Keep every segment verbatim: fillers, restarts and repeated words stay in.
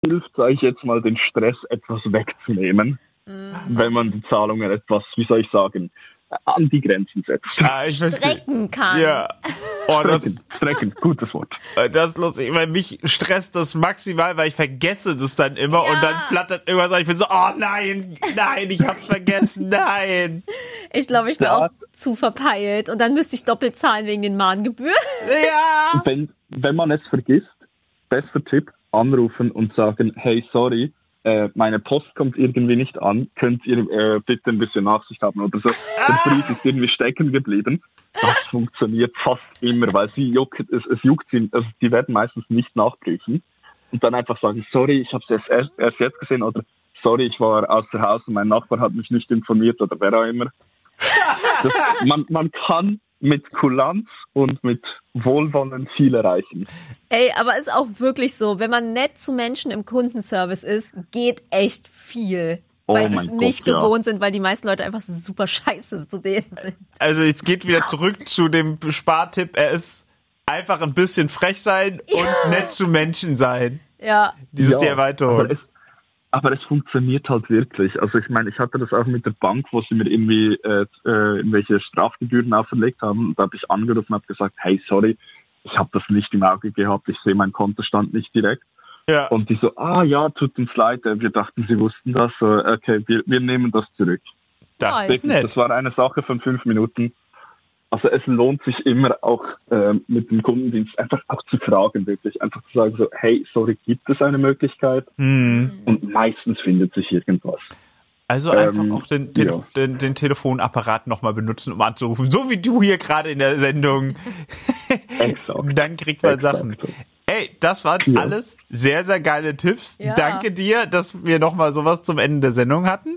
hilft, sage ich jetzt mal, den Stress etwas wegzunehmen, mhm. wenn man die Zahlungen etwas, wie soll ich sagen, an die Grenzen setzt. Ja, ich strecken kann. Ja. Oh, das, strecken, strecken, gutes Wort. Das ist lustig, weil mich stresst das maximal, weil ich vergesse das dann immer ja. und dann flattert irgendwas an. Ich bin so, oh nein, nein, ich hab's vergessen, nein. Ich glaube, ich bin ja. auch zu verpeilt und dann müsste ich doppelt zahlen wegen den Mahngebühren. Ja. Wenn, wenn man es vergisst, bester Tipp, anrufen und sagen, hey, sorry, Äh, meine Post kommt irgendwie nicht an, könnt ihr äh, bitte ein bisschen Nachsicht haben oder so. Der Brief ist irgendwie stecken geblieben. Das funktioniert fast immer, weil sie juckt, es, es juckt sie, also die werden meistens nicht nachprüfen und dann einfach sagen, sorry, ich habe es erst, erst jetzt gesehen oder sorry, ich war außer Haus und mein Nachbar hat mich nicht informiert oder wer auch immer. Das, man, man kann mit Kulanz und mit Wohlwollen viel erreichen. Ey, aber ist auch wirklich so, wenn man nett zu Menschen im Kundenservice ist, geht echt viel. Oh weil die es nicht Gott, gewohnt ja. sind, weil die meisten Leute einfach super scheiße zu denen sind. Also es geht wieder zurück zu dem Spartipp, er ist einfach ein bisschen frech sein ja. und nett zu Menschen sein. Ja. Dies ist ja, die Erweiterung. Aber es, aber es funktioniert halt wirklich. Also ich meine, ich hatte das auch mit der Bank, wo sie mir irgendwie äh, irgendwelche Strafgebühren auferlegt haben. Und da habe ich angerufen und habe gesagt, hey, sorry, ich habe das nicht im Auge gehabt, ich sehe meinen Kontostand nicht direkt. Ja. Und die so, ah ja, tut uns leid, wir dachten, sie wussten das. So, okay, wir, wir nehmen das zurück. Das ist nett. Das war eine Sache von fünf Minuten. Also es lohnt sich immer auch äh, mit dem Kundendienst einfach auch zu fragen, wirklich. Einfach zu sagen so, hey, sorry, gibt es eine Möglichkeit? Hm. Und meistens findet sich irgendwas. Also einfach ähm, auch den, Tele- ja. den, den Telefonapparat nochmal benutzen, um anzurufen. So wie du hier gerade in der Sendung. Exakt. Dann kriegt man Exakt. Sachen. Ey, das waren ja. alles sehr, sehr geile Tipps. Ja. Danke dir, dass wir nochmal sowas zum Ende der Sendung hatten.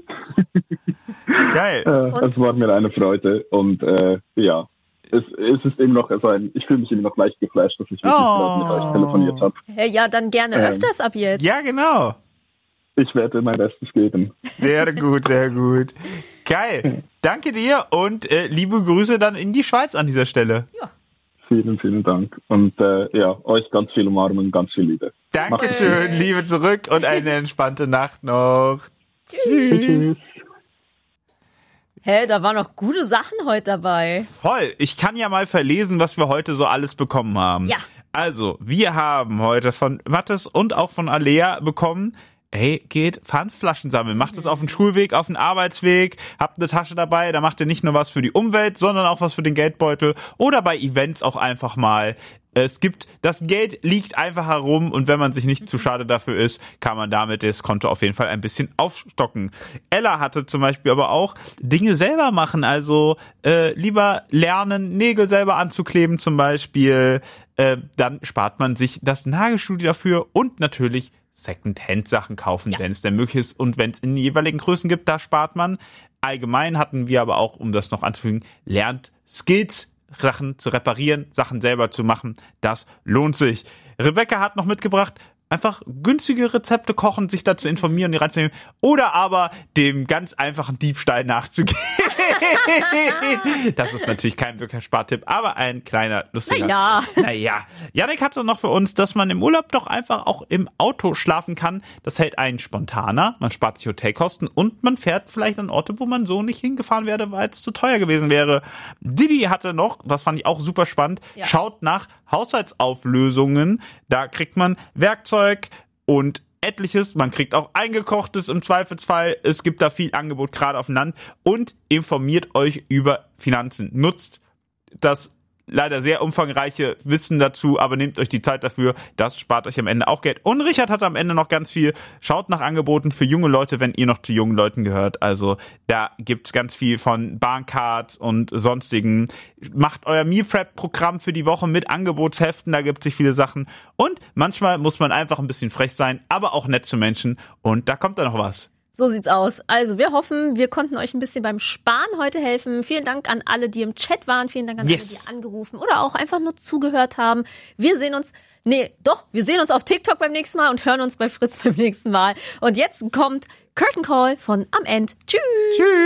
Geil. Äh, es war mir eine Freude und äh, ja, es, es ist immer noch, also ein, ich fühle mich immer noch leicht geflasht, dass ich wirklich Oh. mit euch telefoniert habe. Hey, ja, dann gerne Ähm. öfters ab jetzt. Ja, genau. Ich werde mein Bestes geben. Sehr gut, sehr gut. Geil. Danke dir und äh, liebe Grüße dann in die Schweiz an dieser Stelle. Ja. Vielen, vielen Dank. Und äh, ja, euch ganz viel Umarmung, ganz viel Liebe. Dankeschön, Liebe zurück und eine entspannte Nacht noch. Tschüss. Hä, da waren noch gute Sachen heute dabei. Voll. Ich kann ja mal verlesen, was wir heute so alles bekommen haben. Ja. Also, wir haben heute von Mathis und auch von Alea bekommen, hey, geht Pfandflaschen sammeln. Macht es auf dem Schulweg, auf dem Arbeitsweg, habt eine Tasche dabei, da macht ihr nicht nur was für die Umwelt, sondern auch was für den Geldbeutel oder bei Events auch einfach mal. Es gibt, das Geld liegt einfach herum und wenn man sich nicht zu schade dafür ist, kann man damit das Konto auf jeden Fall ein bisschen aufstocken. Ella hatte zum Beispiel aber auch Dinge selber machen, also äh, lieber lernen, Nägel selber anzukleben zum Beispiel, äh, dann spart man sich das Nagelstudio dafür und natürlich Second-Hand-Sachen kaufen, ja. wenn es denn möglich ist und wenn es in den jeweiligen Größen gibt, da spart man. Allgemein hatten wir aber auch, um das noch anzufügen, lernt Skills, Sachen zu reparieren, Sachen selber zu machen. Das lohnt sich. Rebecca hat noch mitgebracht, einfach günstige Rezepte kochen, sich dazu informieren, die reinzunehmen oder aber dem ganz einfachen Diebstahl nachzugehen. Das ist natürlich kein wirklicher Spartipp, aber ein kleiner lustiger. Naja. Naja. Jannik hatte noch für uns, dass man im Urlaub doch einfach auch im Auto schlafen kann. Das hält einen spontaner, man spart sich Hotelkosten und man fährt vielleicht an Orte, wo man so nicht hingefahren wäre, weil es zu teuer gewesen wäre. Didi hatte noch, das fand ich auch super spannend, ja. schaut nach Haushaltsauflösungen. Da kriegt man Werkzeug und etliches. Man kriegt auch eingekochtes im Zweifelsfall. Es gibt da viel Angebot, gerade auf dem Land. Und informiert euch über Finanzen. Nutzt das leider sehr umfangreiche Wissen dazu, aber nehmt euch die Zeit dafür. Das spart euch am Ende auch Geld. Und Richard hat am Ende noch ganz viel. Schaut nach Angeboten für junge Leute, wenn ihr noch zu jungen Leuten gehört. Also da gibt's ganz viel von Bahncard und sonstigen. Macht euer Meal Prep Programm für die Woche mit Angebotsheften. Da gibt sich viele Sachen. Und manchmal muss man einfach ein bisschen frech sein, aber auch nett zu Menschen. Und da kommt dann noch was. So sieht's aus. Also wir hoffen, wir konnten euch ein bisschen beim Sparen heute helfen. Vielen Dank an alle, die im Chat waren. Vielen Dank an yes. alle, die angerufen oder auch einfach nur zugehört haben. Wir sehen uns, nee, doch, wir sehen uns auf TikTok beim nächsten Mal und hören uns bei Fritz beim nächsten Mal. Und jetzt kommt Curtain Call von Am End. Tschüss. Tschüss.